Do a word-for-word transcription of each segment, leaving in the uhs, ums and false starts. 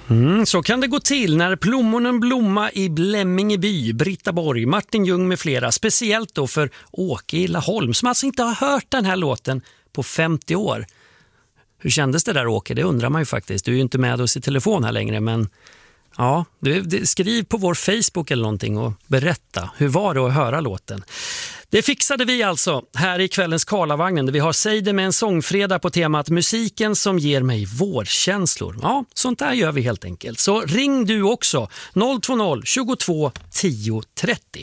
Mm, så kan det gå till när plommonen blomma i Blämmingeby, Britta Borg, Martin Ljung med flera. Speciellt då för Åke i Laholm som alltså inte har hört den här låten på femtio år. Hur kändes det där, Åke? Det undrar man ju faktiskt. Du är ju inte med oss i telefon här längre, men ja, du, skriv på vår Facebook eller någonting och berätta. Hur var det att höra låten? Det fixade vi alltså här i kvällens Karlavagnen där vi har Säg det med en sångfredag på temat musiken som ger mig vårkänslor. Ja, sånt där gör vi helt enkelt. Så ring du också noll två noll tjugotvå tio trettio.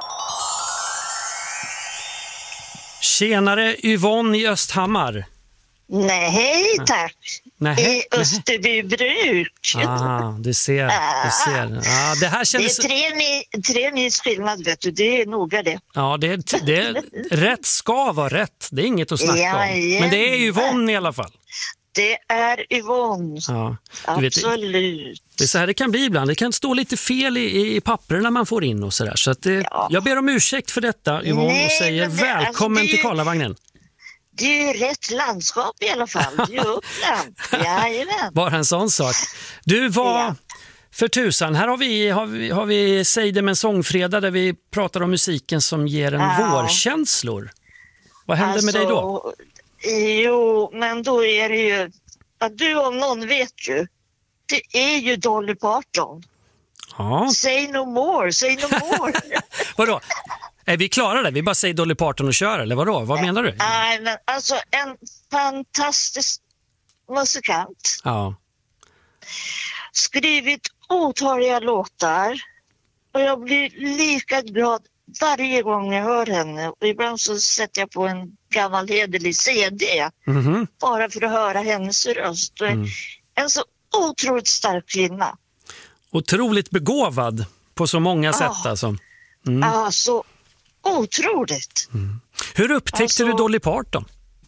Tjenare Yvonne i Östhammar. Nej, tack. Nej, I Österbybruk. Ah, du ser. Du ser. Ah, det här kändes... Det är tre, mil, tre mils skillnad, vet du. Det är noga det. Ja, det är, det är, rätt ska vara rätt. Det är inget att snacka ja, om. Men det är Yvonne i alla fall. Det är Yvonne. Ja, absolut. Vet, det är så här det kan bli ibland. Det kan stå lite fel i, i papperna man får in och sådär. Så att det, ja. Jag ber om ursäkt för detta, Yvonne, Nej, och säger det, välkommen alltså, till Karlavagnen. Det är ju rätt landskap i alla fall. Det är ju Uppland. Jajamän. Bara en sån sak. Du var... Ja. För tusan, här har vi, har vi, har vi Säg det med en sångfredag där vi pratar om musiken som ger en ja. vårkänslor. Vad händer alltså, med dig då? Jo, men då är det ju... Att du om någon vet ju. Det är ju Dolly Parton. Ja. Say no more, say no more. Vadå? Är vi klara där? Vi bara säger Dolly Parton och kör, eller vadå? Vad menar du? Nej, men alltså en fantastisk musikant. Ja. Skrivit otaliga låtar. Och jag blir lika glad varje gång jag hör henne. Och ibland så sätter jag på en gammal hederlig C D. Mm-hmm. Bara för att höra hennes röst. Mm. En så otroligt stark kvinna. Otroligt begåvad på så många ah. sätt alltså. Mm. Ja, så otroligt. Mm. Hur upptäckte alltså, du Dolly Parton?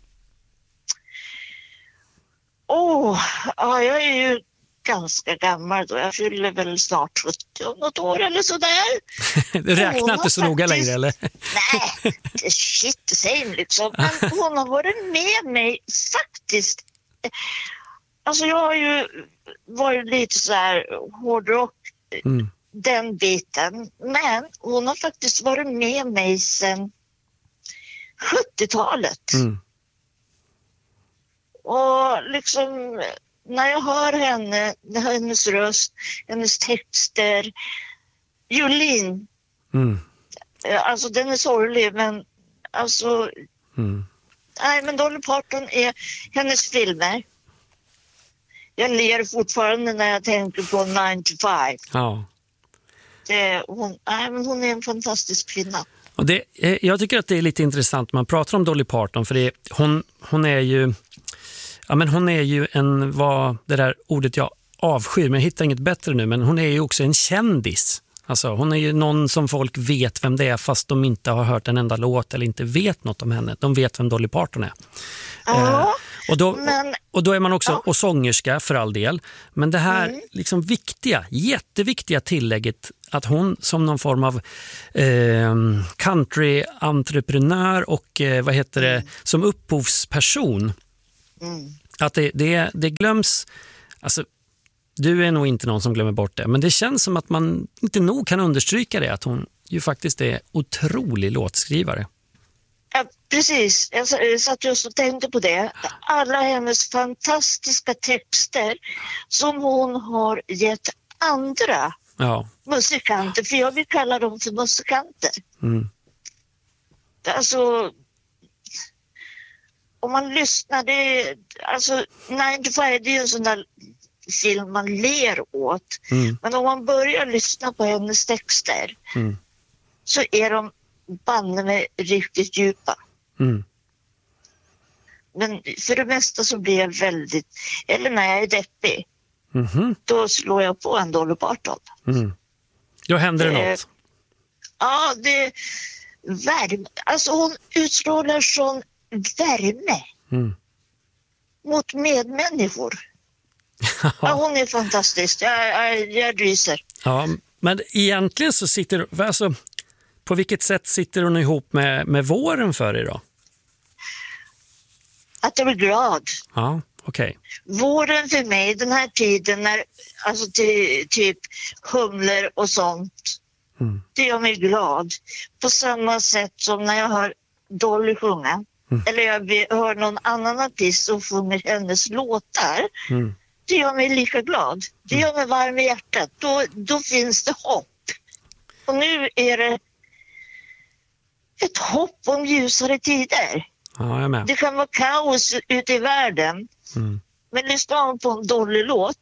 Åh, oh, ja, jag är ju ganska gammal då. Jag fyller väl snart sjuttio om något år eller sådär. Du räknar inte så faktiskt, noga längre, eller? Nej, det är shit the same liksom. Men hon har varit med mig faktiskt. Alltså jag har ju varit lite så här hårdrock, mm. den biten. Men hon har faktiskt varit med mig sedan sjuttiotalet. Mm. Och liksom när jag hör henne, hennes röst, hennes texter, Jolene, mm. alltså den är sorglig, men alltså mm. nej, men Dolly Parton är hennes filmer. Jag ler fortfarande när jag tänker på nine to five. Ja. Det, hon, nej, men hon är en fantastisk kvinna. Och det, jag tycker att det är lite intressant när man pratar om Dolly Parton, för det, hon, hon är ju ja, men hon är ju en, vad det där ordet jag avskyr, men jag hittar inget bättre nu, men hon är ju också en kändis. Alltså, hon är ju någon som folk vet vem det är fast de inte har hört en enda låt eller inte vet något om henne. De vet vem Dolly Parton är. Ja, eh, och, då, men, och då är man också ja. och sångerska för all del. Men det här mm. liksom viktiga, jätteviktiga tillägget att hon som någon form av eh, country-entreprenör och eh, vad heter det, mm. som upphovsperson. Mm. Att det, det, det glöms, alltså du är nog inte någon som glömmer bort det, men det känns som att man inte nog kan understryka det, att hon ju faktiskt är otrolig låtskrivare. Ja, precis. Jag satt just och tänkte på det. Alla hennes fantastiska texter som hon har gett andra ja. musikanter, för jag vill kalla dem för musikanter. Mm. Alltså om man lyssnar, det, alltså nine to five, det är ju en sån där film man ler åt. Mm. Men om man börjar lyssna på hennes texter mm. så är de banne med riktigt djupa. Mm. Men för det mesta så blir jag väldigt, eller när jag är deppig mm. då slår jag på en Dolly Parton. Mm. Då händer det, det något. Ja, det värme. Alltså hon utstrålar sån värme mm. mot medmänniskor. Ja, hon är fantastisk. Jag, jag, jag ryser. Ja, men egentligen så sitter, alltså, på vilket sätt sitter hon ihop med, med våren för er då? Att jag blir glad. Ja, Okej. Våren för mig, den här tiden när alltså ty, typ humlor och sånt, mm. det gör mig glad. På samma sätt som när jag hör Dolly sjunga. Mm. Eller jag hör någon annan artist som sjunger hennes låtar. Mm. Det gör mig lika glad. Det gör mig varm i hjärtat. Då, då finns det hopp. Och nu är det ett hopp om ljusare tider. Ja, jag är med. Det kan vara kaos ute i världen. Mm. Men lyssnar man på en dålig låt,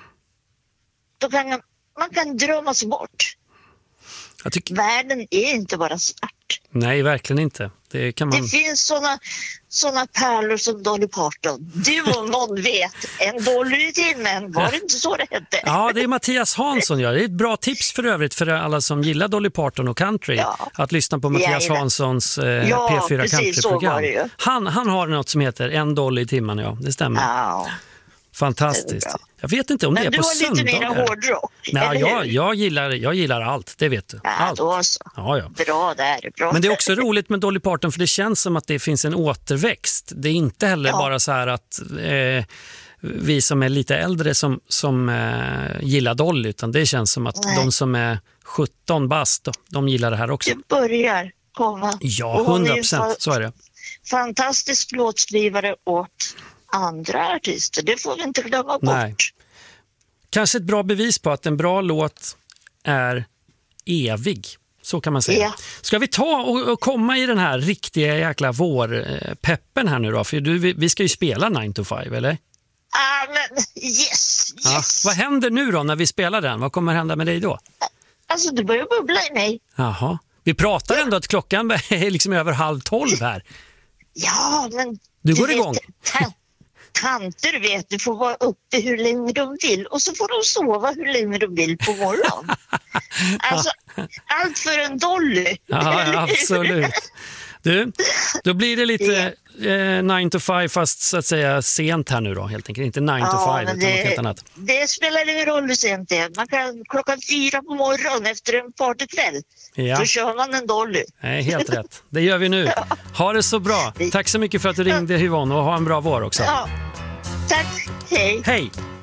då kan man, man kan drömma sig bort. Jag tycker... Världen är inte bara svart. Nej, verkligen inte. Det, kan man... det finns såna, såna pärlor som Dolly Parton. Du och någon vet, en Dolly i timmen, var det inte så det hette? Ja, det är Mattias Hansson. Ja. Det är ett bra tips för övrigt för alla som gillar Dolly Parton och country. Ja. Att lyssna på Mattias ja, Hanssons eh, ja, P fyra countryprogram. Han, han har något som heter En Dolly i timmen, ja. Det stämmer. Ja. Fantastiskt. Jag vet inte om men det är på söndagar. Men du har lite mer hårdrock, Nej, jag, jag, gillar, jag gillar allt, det vet du. Ja, allt. Då så. Ja, ja. Bra där, bra. Men det är också roligt med Dolly Parton för det känns som att det finns en återväxt. Det är inte heller ja. bara så här att eh, vi som är lite äldre som, som eh, gillar Dolly, utan det känns som att Nej. de som är sjutton bast, de gillar det här också. Det börjar komma. Ja, hundra procent, så är det. Fantastisk låtskrivare åt andra artister, det får vi inte glömma bort. Nej. Kanske ett bra bevis på att en bra låt är evig, så kan man säga. Ja. Ska vi ta och, och komma i den här riktiga jäkla vårpeppen här nu då? För du, vi ska ju spela nine to five, eller? Ja, uh, men yes, yes. Ja. Vad händer nu då när vi spelar den? Vad kommer hända med dig då? Alltså, det börjar bubbla i mig. Jaha. Vi pratar ja. ändå att klockan är liksom över halv tolv här. Ja, men... Du går igång. Tanter vet, du får vara uppe hur länge de vill och så får de sova hur länge de vill på morgonen. Alltså, allt för en Dolly. Ja, absolut. Du, då blir det lite eh, nine to five fast så att säga sent här nu då, helt enkelt. Inte nine to five utan det, något helt annat. Det spelar ingen roll hur sent det är. Man kan klockan fyra på morgonen efter en partykväll. Ja. Då kör man en Dolly. Nej, helt rätt. Det gör vi nu. Ja. Ha det så bra. Tack så mycket för att du ringde, Yvonne, och ha en bra vår också. Ja. Tack. Hej. Hej.